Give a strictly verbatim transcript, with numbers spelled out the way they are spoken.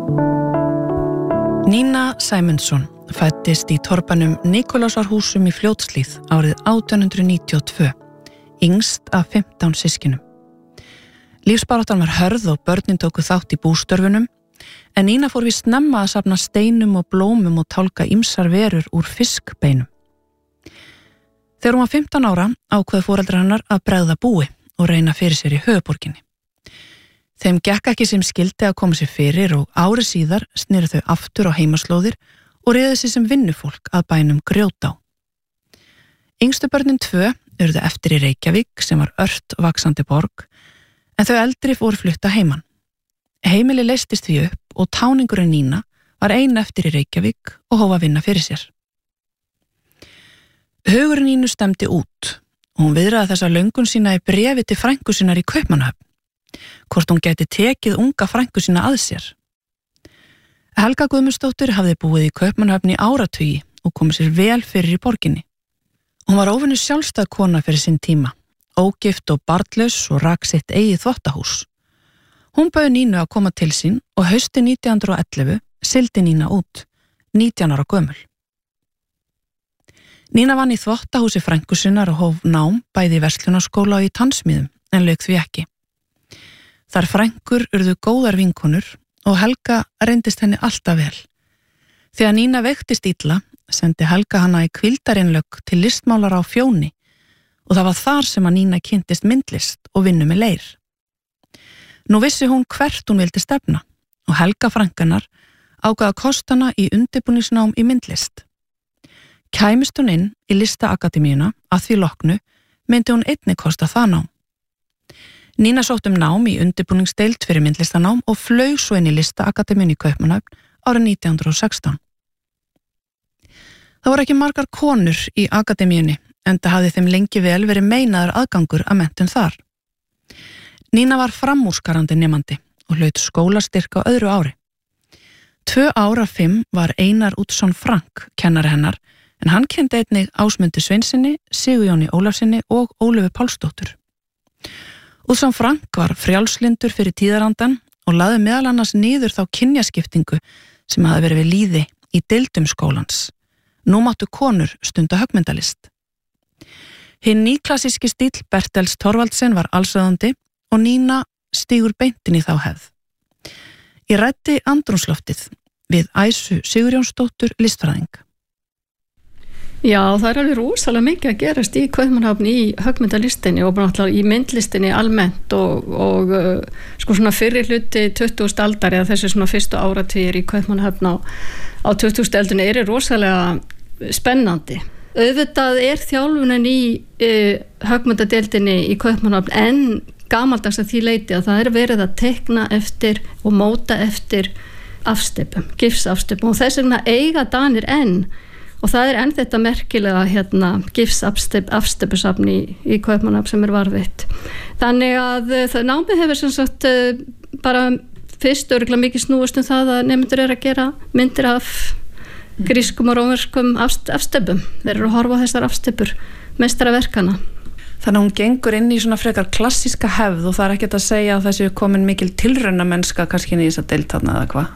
Nína Sæmundsson fæddist í torpanum Nikolásarhúsum í Fljótshlíð árið átján hundruð níutíu og tvö, yngst af fimmtán systkinum. Lífsbaráttan var hörð og börnin tóku þátt í bústörfunum, en Nína fór við snemma að safna steinum og blómum og tálka ýmsar verur úr fiskbeinum. Þegar hún var fimmtán ára ákveðu foreldrar hennar að bregða búi og reyna fyrir sér í höfuðborginni. Þeim gekk ekki sem skildi að koma sér fyrir og ári síðar sneru þau aftur á heimaslóðir og réðu sig sem vinnufólk að bænum Grjótá. Yngstu börnin tvö urðu eftir í Reykjavík sem var ört vaxandi borg, en þau eldri fóru flutta heiman. Heimili leystist því upp og táningurinn Nína var ein eftir í Reykjavík og hóf að vinna fyrir sér. Hugurinn Nínu stemdi út og hún viðraði þessa löngun sína í bréfi til frænku sinnar í Kaupmannahöfn, hvort hún gæti tekið unga frænku sína að sér. Helga Guðmundsdóttir hafði búið í Kaupmannahöfn í áratugi og komið sér vel fyrir í borginni. Hún var óvenju sjálfstæð kona fyrir sinn tíma, ógift og barnlaus og rak sitt eigið þvottahús. Hún bauð Nínu að koma til sín og haustið nítján hundruð og ellefu sigldi Nína út, nítján ára gömul. Nína vann í þvottahúsi frænku sinnar og hóf nám bæði í verslunarskóla og í tannsmiðum, en lauk því ekki. Þar frænkur urðu góðar vinkonur og Helga reyndist henni alltaf vel. Þegar Nína veiktist illa, sendi Helga hana í hvíldarinnlögn til listmálara á Fjóni og það var þar sem að Nína kynntist myndlist og vinnu með leir. Nú vissi hún hvert hún vildi stefna og Helga frænkanar ákvað að kosta hana í undirbúningsnám í myndlist. Kæmist hún inn í listaakademíuna að því loknu myndi hún einnig kosta það nám. Nína sótt um nám í undirbúningsdeild fyrir myndlistanám og flaug svo inn í listaakademíunni í Kaupmannahöfn árið nítján hundruð og sextán. Það voru ekki margar konur í akademíunni, enda hafði þeim lengi vel verið meinaður aðgangur að menntun þar. Nína var framúrskarandi nemandi og hlaut skólastyrk á öðru ári. Tvö ára fimm var Einar Útsson Frank kennari hennar, en hann kenndi einnig Ásmundi Sveinsinni, Sigurjóni Ólafsinni og Ólöfu Pálsdóttur. Útsson Frank var frjálslyndur fyrir tíðarandan og laði meðal annars niður þá kynjaskiptingu sem hafði verið við lýði í deildum skólans. Nú máttu konur stunda höggmyndalist. Hinn nýklassíski stíll Bertels Thorvaldsen var allsöðandi og Nína stígur beintin í þá hefð. Ég ræddi andrúmsloftið við Æsu Sigurjónsdóttur listfræðing. Já, það er alveg rosalega mikið að gerast í Kaupmannahöfn í höggmyndalistinni og náttúrulega í myndlistinni almennt og, og uh, sko svona fyrri hluti tuttugustu aldar eða þessi svona fyrstu áratugir í Kaupmannahöfn á, á tuttugustu öldinni er rosalega spennandi. Auðvitað er þjálfunin í uh, höggmyndadeildinni í Kaupmannahöfn en gamaldags að því leiti að það er verið að teikna eftir og móta eftir afsteypum, gifsafsteypum og þess vegna eiga Danir enn. Og það er enn þetta merkilega hérna, gifsafsteypusafn í, í Kaupmannahöfn sem er varðveitt. Þannig að það, námið hefur sem sagt bara fyrst örugglega mikið snúist um það að nemendur eru að gera myndir af grískum og rómverskum afsteypum. Þeir eru að horfa á þessar afsteypur meistaraverkana. Þannig að hún gengur inn í svona frekar klassíska hefð og það er ekkert að segja að þessi komin mikil tilraunamennska kannski inn í þessa deild þarna eða hvað?